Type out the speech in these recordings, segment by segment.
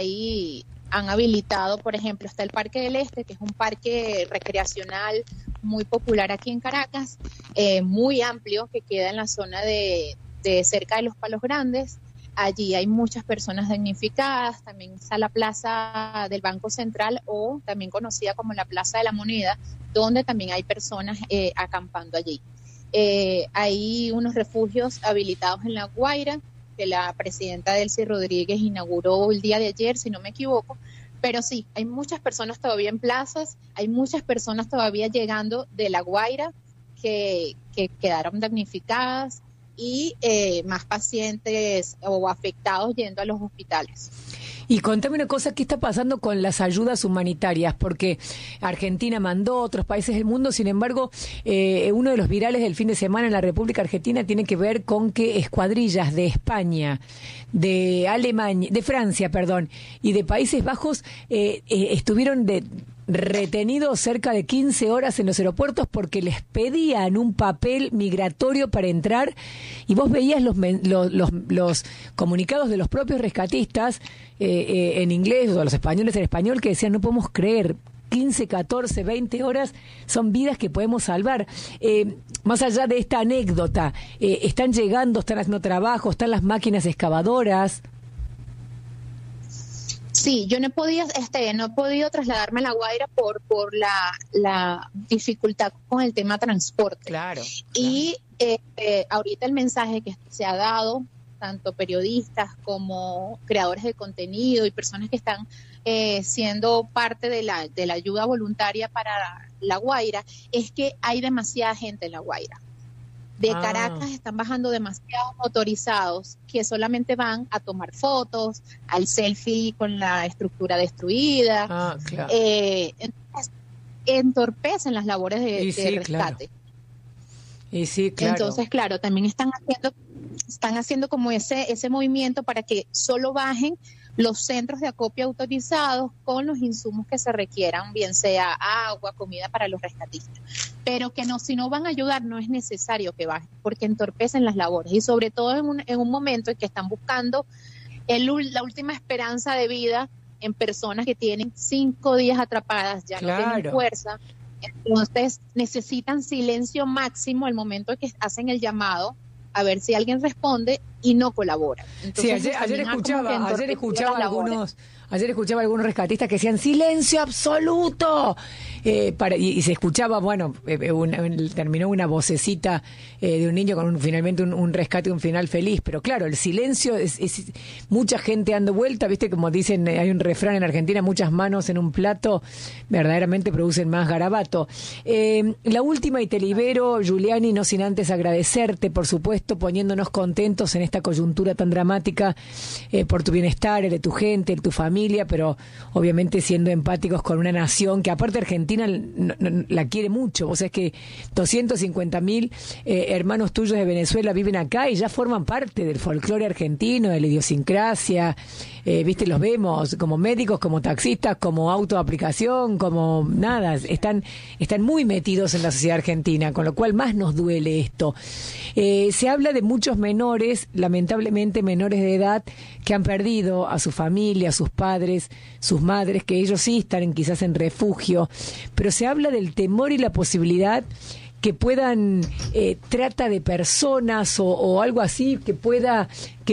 han habilitado, por ejemplo, está el Parque del Este, que es un parque recreacional muy popular aquí en Caracas, muy amplio, que queda en la zona de cerca de los Palos Grandes. Allí hay muchas personas damnificadas. También está la Plaza del Banco Central, o también conocida como la Plaza de la Moneda, donde también hay personas acampando allí. Hay unos refugios habilitados en La Guaira, que la presidenta Delcy Rodríguez inauguró el día de ayer, si no me equivoco. Pero sí, hay muchas personas todavía en plazas, hay muchas personas todavía llegando de La Guaira que quedaron damnificadas, y más pacientes o afectados yendo a los hospitales. Y contame una cosa, ¿qué está pasando con las ayudas humanitarias? Porque Argentina mandó, otros países del mundo, sin embargo, uno de los virales del fin de semana en la República Argentina tiene que ver con que escuadrillas de España, de Alemania, de Francia, y de Países Bajos estuvieron retenidos cerca de 15 horas en los aeropuertos porque les pedían un papel migratorio para entrar, y vos veías los comunicados de los propios rescatistas en inglés, o los españoles en español, que decían: no podemos creer, 15, 14, 20 horas son vidas que podemos salvar. Más allá de esta anécdota, ¿están llegando, están haciendo trabajo, están las máquinas excavadoras? Sí, yo no he podido trasladarme a La Guaira por la dificultad con el tema transporte. Claro. Y ahorita el mensaje que se ha dado, tanto periodistas como creadores de contenido y personas que están siendo parte de la ayuda voluntaria para La Guaira, es que hay demasiada gente en La Guaira. De Caracas están bajando demasiados motorizados que solamente van a tomar fotos, al selfie con la estructura destruida. Claro. Entonces, entorpecen las labores de rescate. Claro. Y sí, claro. Entonces, claro, también están haciendo como ese movimiento para que solo bajen los centros de acopio autorizados con los insumos que se requieran, bien sea agua, comida para los rescatistas. Pero que si no van a ayudar, no es necesario que bajen, porque entorpecen las labores. Y sobre todo en un momento en que están buscando la última esperanza de vida en personas que tienen 5 días atrapadas, ya no tienen fuerza. Entonces necesitan silencio máximo al momento que hacen el llamado, a ver si alguien responde y no colabora. Entonces, sí, ayer escuchaba algunos rescatistas que decían silencio absoluto, y se escuchaba, terminó una vocecita de un niño con finalmente un rescate, un final feliz, pero claro, el silencio es mucha gente dando vuelta, viste, como dicen, hay un refrán en Argentina: muchas manos en un plato verdaderamente producen más garabato. La última, y te libero, Giuliani, no sin antes agradecerte, por supuesto, poniéndonos contentos en esta coyuntura tan dramática, por tu bienestar, el de tu gente, el de tu familia, pero obviamente siendo empáticos con una nación que aparte Argentina la quiere mucho. Vos sabés que 250.000 hermanos tuyos de Venezuela viven acá y ya forman parte del folclore argentino, de la idiosincrasia, viste, los vemos como médicos, como taxistas, como auto de aplicación, como nada, están muy metidos en la sociedad argentina, con lo cual más nos duele esto. Se habla de muchos menores, lamentablemente menores de edad, que han perdido a su familia, a sus padres, sus madres, que ellos sí están quizás en refugio, pero se habla del temor y la posibilidad que puedan trata de personas o algo así, que puedan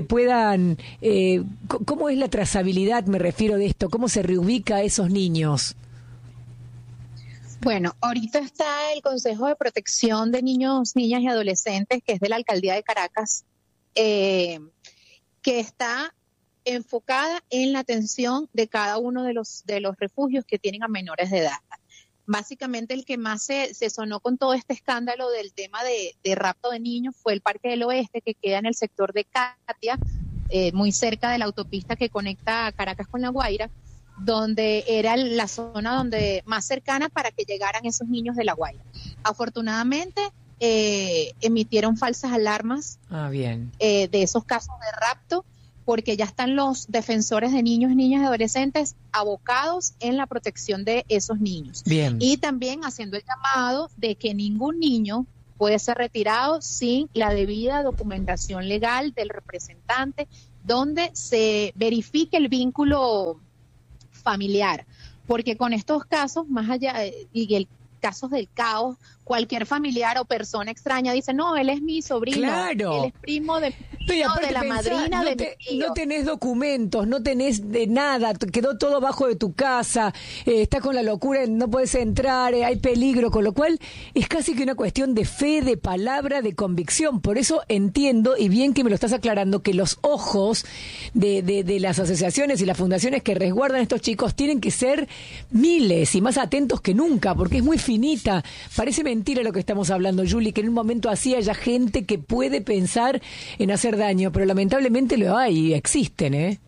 ¿cómo es la trazabilidad? Me refiero de esto, ¿cómo se reubica a esos niños? Bueno, ahorita está el Consejo de Protección de Niños, Niñas y Adolescentes, que es de la Alcaldía de Caracas, que está enfocada en la atención de cada uno de los refugios que tienen a menores de edad. Básicamente el que más se sonó con todo este escándalo del tema de rapto de niños fue el Parque del Oeste, que queda en el sector de Catia, muy cerca de la autopista que conecta a Caracas con La Guaira, donde era la zona donde más cercana para que llegaran esos niños de La Guaira. Afortunadamente emitieron falsas alarmas de esos casos de rapto, porque ya están los defensores de niños, niñas y adolescentes abocados en la protección de esos niños. Bien. Y también haciendo el llamado de que ningún niño puede ser retirado sin la debida documentación legal del representante, donde se verifique el vínculo familiar, porque con estos casos, más allá, y el casos del caos, cualquier familiar o persona extraña dice, no, él es mi sobrino, claro, él es primo de mi tío, de la madrina de mi tío. No tenés documentos, no tenés de nada, quedó todo abajo de tu casa, está con la locura, no podés entrar, hay peligro, con lo cual es casi que una cuestión de fe, de palabra, de convicción. Por eso entiendo, y bien que me lo estás aclarando, que los ojos de las asociaciones y las fundaciones que resguardan a estos chicos tienen que ser miles y más atentos que nunca, porque es muy finita. Parece mentira lo que estamos hablando, Juli, que en un momento así haya gente que puede pensar en hacer daño, pero lamentablemente lo hay, existen, ¿eh?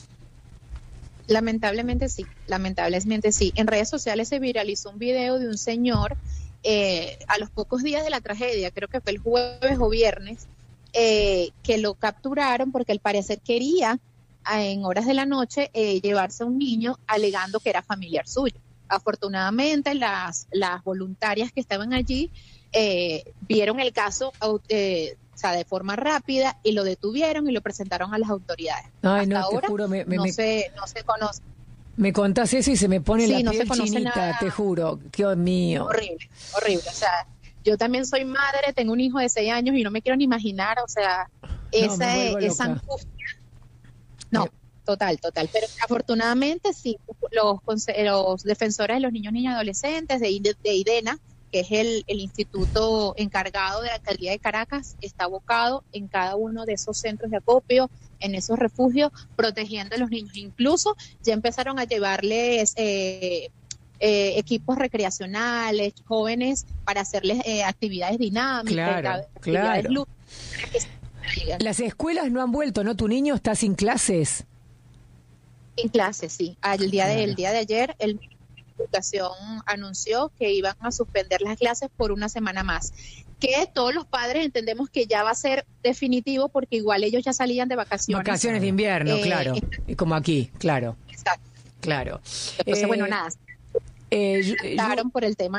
Lamentablemente sí. En redes sociales se viralizó un video de un señor a los pocos días de la tragedia, creo que fue el jueves o viernes, que lo capturaron porque al parecer quería en horas de la noche llevarse a un niño alegando que era familiar suyo. Afortunadamente las voluntarias que estaban allí vieron el caso de forma rápida y lo detuvieron y lo presentaron a las autoridades. Ay, Hasta no, ahora te juro, no se conoce. Me contás eso y se me pone la piel chinita, nada. te juro, Dios mío. Horrible. O sea, yo también soy madre, tengo un hijo de 6 años y no me quiero ni imaginar, o sea, esa angustia. No. Total. Pero afortunadamente sí, los defensores de los niños, niñas y adolescentes de IDENA, que es el instituto encargado de la alcaldía de Caracas, está abocado en cada uno de esos centros de acopio, en esos refugios, protegiendo a los niños. Incluso ya empezaron a llevarles equipos recreacionales, jóvenes, para hacerles actividades dinámicas, actividades lúdicas. Las escuelas no han vuelto, ¿no? ¿Tu niño está sin clases? En clase, sí. El día de ayer, el Ministerio de Educación anunció que iban a suspender las clases por una semana más. Que todos los padres entendemos que ya va a ser definitivo porque igual ellos ya salían de vacaciones. Vacaciones de invierno, claro. Como aquí, claro. Exacto. Claro. Entonces, bueno, nada. Por el tema.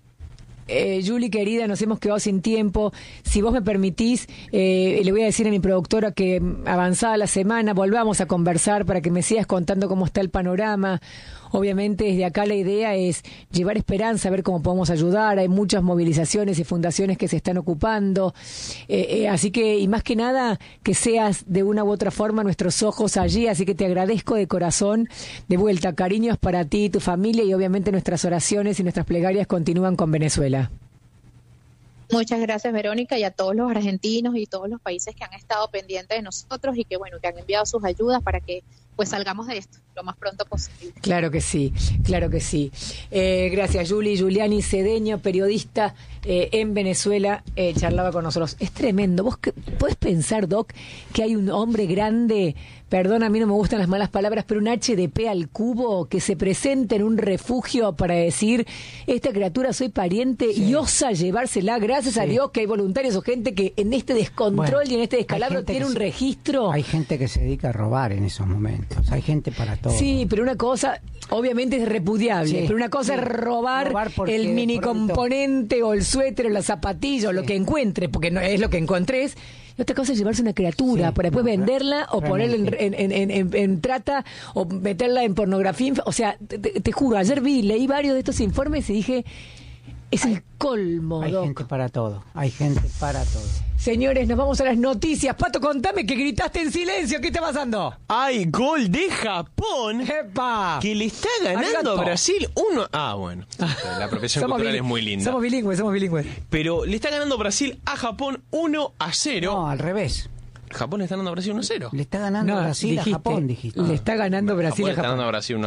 Juli, querida, nos hemos quedado sin tiempo. Si vos me permitís, le voy a decir a mi productora que avanzada la semana volvamos a conversar para que me sigas contando cómo está el panorama. Obviamente desde acá la idea es llevar esperanza, a ver cómo podemos ayudar. Hay muchas movilizaciones y fundaciones que se están ocupando. Así que, y más que nada, que seas de una u otra forma nuestros ojos allí. Así que te agradezco de corazón. De vuelta, cariños para ti y tu familia, y obviamente nuestras oraciones y nuestras plegarias continúan con Venezuela. Muchas gracias, Verónica, y a todos los argentinos y todos los países que han estado pendientes de nosotros y que, bueno, que han enviado sus ayudas para que pues salgamos de esto lo más pronto posible. Claro que sí, claro que sí. Gracias, Juli. Giuliani Cedeño, periodista en Venezuela, charlaba con nosotros. Es tremendo. ¿Vos podés pensar, Doc, que hay un hombre grande, perdón, a mí no me gustan las malas palabras, pero un HDP al cubo que se presenta en un refugio para decir, esta criatura soy pariente, y osa llevársela? Gracias a Dios que hay voluntarios o gente que en este descontrol y en este descalabro tiene un registro. Hay gente que se dedica a robar en esos momentos. Hay gente para todo. Sí, pero una cosa, obviamente es repudiable, pero una cosa es robar el mini componente o el suéter o la zapatilla o lo que encuentre, porque no es lo que encontrés. Y otra cosa es llevarse una criatura para después venderla o ponerla en trata o meterla en pornografía. O sea, te juro, ayer leí varios de estos informes y dije, es el colmo, Hay Doc. gente para todo, hay gente para todo. Señores, nos vamos a las noticias. Pato, contame que gritaste en silencio. ¿Qué está pasando? Hay gol de Japón. ¡Epa! Que le está ganando Arigato. a Brasil bueno. La profesión cultural es muy linda. Somos bilingües. Pero le está ganando Brasil a Japón 1-0. No, al revés. Japón le está ganando a Brasil 1-0. Le está ganando Brasil a Japón, dijiste. Le está ganando Brasil Japón a le está Japón. ganando a Brasil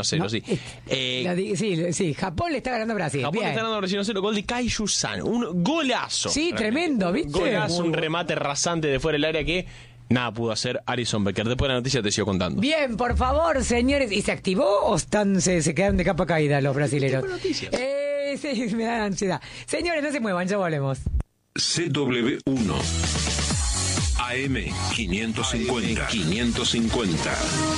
1-0, sí. Sí, Japón le está ganando a Brasil. Japón Bien. le está ganando a Brasil 1-0. Gol de Kaiju-san. Un golazo. Sí, realmente. tremendo, ¿viste? Golazo, un remate rasante de fuera del área que nada pudo hacer Alisson Becker. Después de la noticia te sigo contando. Bien, por favor, señores. ¿Y se activó o se quedan de capa caída los brasileños? Sí, me da ansiedad. Señores, no se muevan, ya volvemos. CW1 AM 550.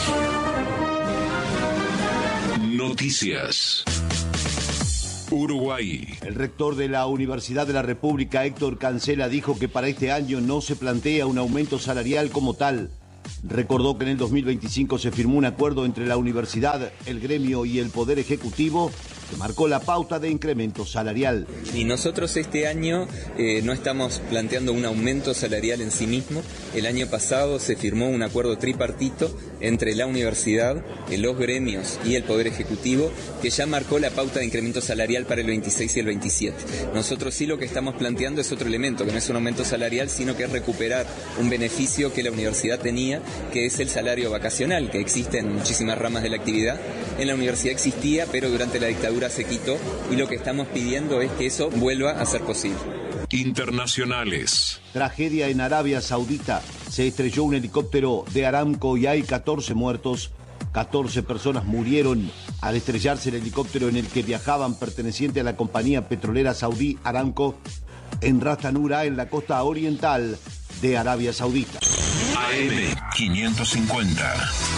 Noticias. Uruguay. El rector de la Universidad de la República, Héctor Cancela, dijo que para este año no se plantea un aumento salarial como tal, Recordó que en el 2025 se firmó un acuerdo entre la universidad, el gremio y el Poder Ejecutivo que marcó la pauta de incremento salarial. Y nosotros este año no estamos planteando un aumento salarial en sí mismo. El año pasado se firmó un acuerdo tripartito entre la universidad, los gremios y el Poder Ejecutivo que ya marcó la pauta de incremento salarial para el 26 y el 27. Nosotros sí lo que estamos planteando es otro elemento, que no es un aumento salarial, sino que es recuperar un beneficio que la universidad tenía, que es el salario vacacional, que existe en muchísimas ramas de la actividad. En la universidad existía, pero durante la dictadura se quitó, y lo que estamos pidiendo es que eso vuelva a ser posible. Internacionales. Tragedia en Arabia Saudita. Se estrelló un helicóptero de Aramco y hay 14 muertos. 14 personas murieron al estrellarse el helicóptero en el que viajaban perteneciente a la compañía petrolera saudí Aramco en Ras Tanura, en la costa oriental de Arabia Saudita. AM 550.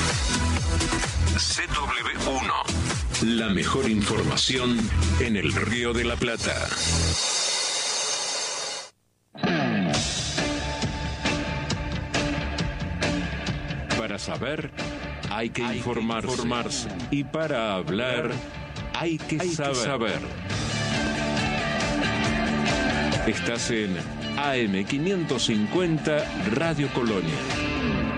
CW1. La mejor información en el Río de la Plata. Para saber, hay que informarse. Y para hablar, hay que saber. Estás en AM 550 Radio Colonia.